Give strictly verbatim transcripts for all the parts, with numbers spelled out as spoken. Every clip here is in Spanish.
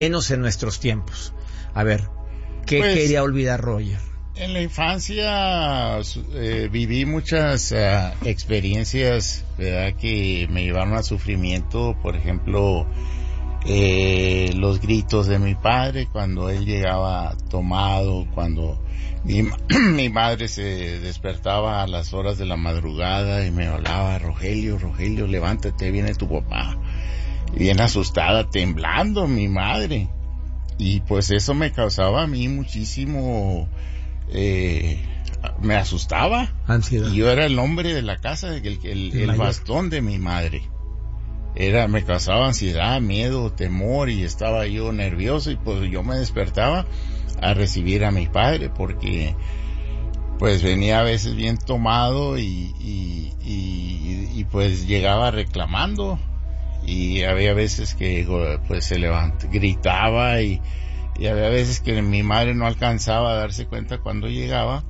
menos en nuestros tiempos. A ver, ¿qué pues, quería olvidar Roger? En la infancia eh, viví muchas uh, experiencias, ¿verdad?, que me llevaron a sufrimiento. Por ejemplo, eh, los gritos de mi padre cuando él llegaba tomado, cuando mi, mi madre se despertaba a las horas de la madrugada y me hablaba: Rogelio, Rogelio, levántate, viene tu papá. Bien asustada, temblando mi madre. Y pues eso me causaba a mí muchísimo... Eh, me asustaba. Ansiedad. Y yo era el hombre de la casa, el, el, el bastón de mi madre. Era, me causaba ansiedad, miedo, temor, y estaba yo nervioso, y pues yo me despertaba a recibir a mi padre, porque pues venía a veces bien tomado y, y, y, y pues llegaba reclamando, y había veces que pues se levantaba, gritaba, y Y había veces que mi madre no alcanzaba a darse cuenta cuando llegaba,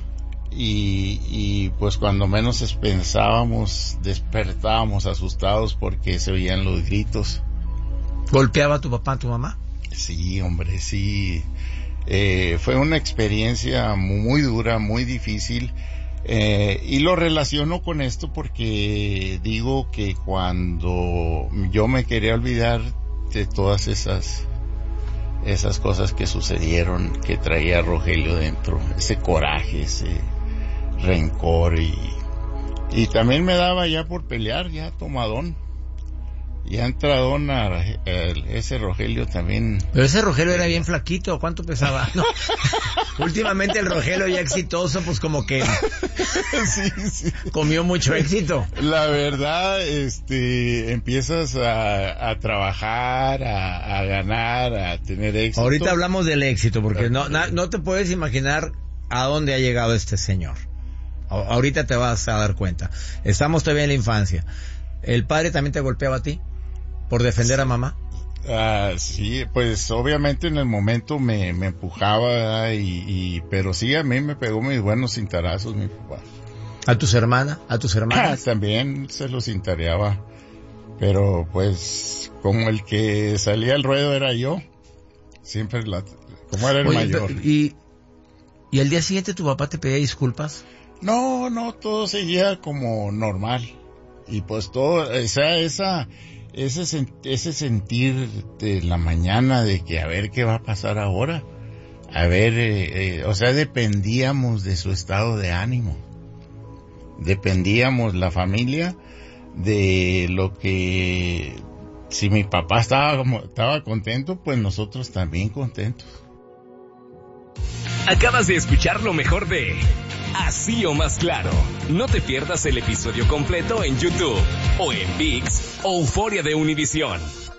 y, y pues cuando menos pensábamos, despertábamos asustados porque se oían los gritos. ¿Golpeaba a tu papá, a tu mamá? Sí, hombre, sí. Eh, fue una experiencia muy dura, muy difícil, eh, y lo relaciono con esto porque digo que cuando yo me quería olvidar de todas esas... esas cosas que sucedieron, que traía Rogelio dentro, ese coraje, ese rencor, y, y también me daba ya por pelear, ya tomadón, ya entradón a, el, ese Rogelio también. Pero ese Rogelio era bien flaquito, ¿cuánto pesaba? No. Últimamente el Rogelio ya exitoso, pues como que sí, sí. comió mucho éxito. La verdad, este, empiezas a, a trabajar, a, a ganar, a tener éxito. Ahorita hablamos del éxito, porque no, no, no te puedes imaginar a dónde ha llegado este señor. A, ahorita te vas a dar cuenta. Estamos todavía en la infancia. ¿El padre también te golpeaba a ti por defender a mamá? Ah, sí, pues obviamente en el momento me, me empujaba, y, y, pero sí, a mí me pegó mis buenos cintarazos mi papá. ¿A tus hermanas? ¿A tus hermanas? Ah, también se los cintareaba, pero pues como el que salía al ruedo era yo, siempre la, como era el Oye, mayor. Y, ¿Y el día siguiente tu papá te pedía disculpas? No, no, todo seguía como normal, y pues todo, o sea, esa... Ese, ese sentir de la mañana de que a ver qué va a pasar ahora, a ver, eh, eh, o sea, dependíamos de su estado de ánimo, dependíamos la familia de lo que, si mi papá estaba como, estaba contento, pues nosotros también contentos. Acabas de escuchar lo mejor de Así o Más Claro. No te pierdas el episodio completo en YouTube o en ViX o Euforia de Univisión.